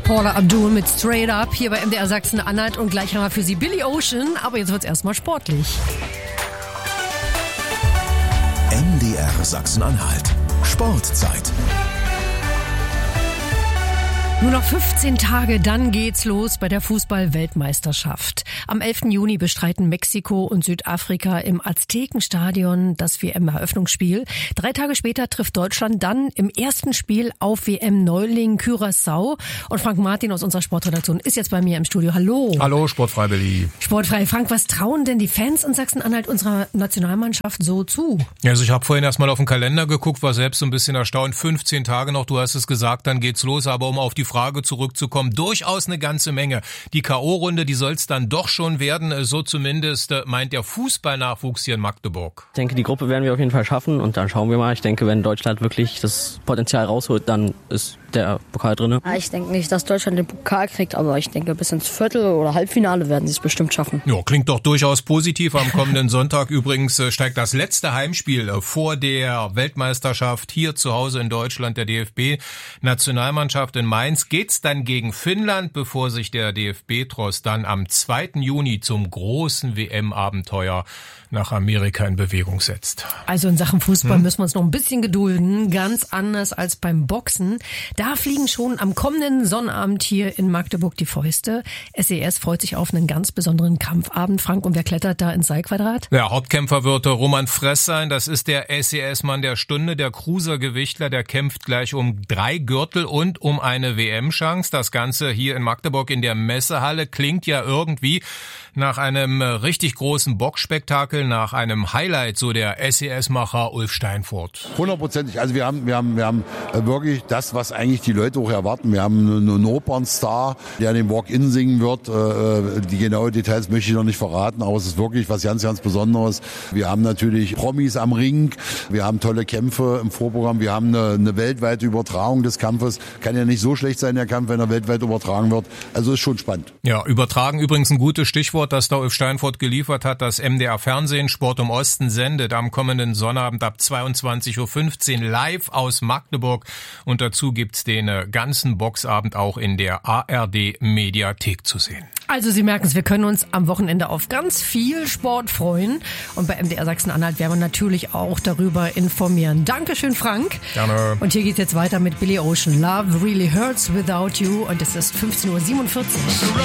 Paula Abdul mit Straight Up hier bei MDR Sachsen-Anhalt und gleich haben wir für Sie Billy Ocean, aber jetzt wird's erstmal sportlich. MDR Sachsen-Anhalt. Sportzeit. Nur noch 15 Tage, dann geht's los bei der Fußball-Weltmeisterschaft. Am 11. Juni bestreiten Mexiko und Südafrika im Aztekenstadion das WM-Eröffnungsspiel. 3 Tage später trifft Deutschland dann im ersten Spiel auf WM-Neuling Curaçao. Und Frank Martin aus unserer Sportredaktion ist jetzt bei mir im Studio. Hallo. Hallo, Sportfrei Billy. Sportfrei. Frank, was trauen denn die Fans in Sachsen-Anhalt unserer Nationalmannschaft so zu? Also ich habe vorhin erstmal auf den Kalender geguckt, war selbst so ein bisschen erstaunt. 15 Tage noch, du hast es gesagt, dann geht's los. Aber um auf die Frage zurückzukommen, durchaus eine ganze Menge. Die K.O.-Runde, die soll es dann doch schon werden, so zumindest meint der Fußballnachwuchs hier in Magdeburg. Ich denke, die Gruppe werden wir auf jeden Fall schaffen und dann schauen wir mal. Ich denke, wenn Deutschland wirklich das Potenzial rausholt, dann ist der Pokal drin. Ja, ich denke nicht, dass Deutschland den Pokal kriegt, aber ich denke, bis ins Viertel- oder Halbfinale werden sie es bestimmt schaffen. Ja, klingt doch durchaus positiv. Am kommenden Sonntag übrigens steigt das letzte Heimspiel vor der Weltmeisterschaft hier zu Hause in Deutschland der DFB-Nationalmannschaft in Mainz. Geht's dann gegen Finnland, bevor sich der DFB-Tross dann am 2. Juni zum großen WM-Abenteuer nach Amerika in Bewegung setzt. Also in Sachen Fußball müssen wir uns noch ein bisschen gedulden, ganz anders als beim Boxen. Da fliegen schon am kommenden Sonnabend hier in Magdeburg die Fäuste. SES freut sich auf einen ganz besonderen Kampfabend. Frank, und wer klettert da ins Seilquadrat? Ja, Hauptkämpfer wird Roman Fress sein. Das ist der SES-Mann der Stunde, der Cruisergewichtler. Der kämpft gleich um 3 Gürtel und um eine WM-Chance. Das Ganze hier in Magdeburg in der Messehalle klingt ja irgendwie nach einem richtig großen Boxspektakel, nach einem Highlight, so der SES-Macher Ulf Steinfurt. 100%. Also wir haben wirklich das, was eigentlich die Leute auch erwarten. Wir haben einen Opernstar, der den Walk-In singen wird. Die genauen Details möchte ich noch nicht verraten, aber es ist wirklich was ganz, ganz Besonderes. Wir haben natürlich Promis am Ring. Wir haben tolle Kämpfe im Vorprogramm. Wir haben eine weltweite Übertragung des Kampfes. Kann ja nicht so schlecht sein, der Kampf, wenn er weltweit übertragen wird. Also ist schon spannend. Ja, übertragen übrigens ein gutes Stichwort, das da Ulf Steinfurt geliefert hat. Das MDR Fernsehen Sport im Osten sendet am kommenden Sonnabend ab 22.15 Uhr live aus Magdeburg. Und dazu gibt's den ganzen Boxabend auch in der ARD Mediathek zu sehen. Also Sie merken es, wir können uns am Wochenende auf ganz viel Sport freuen. Und bei MDR Sachsen-Anhalt werden wir natürlich auch darüber informieren. Dankeschön, Frank. Gerne. Und hier geht's jetzt weiter mit Billy Ocean. Love really hurts without you. Und es ist 15.47 Uhr.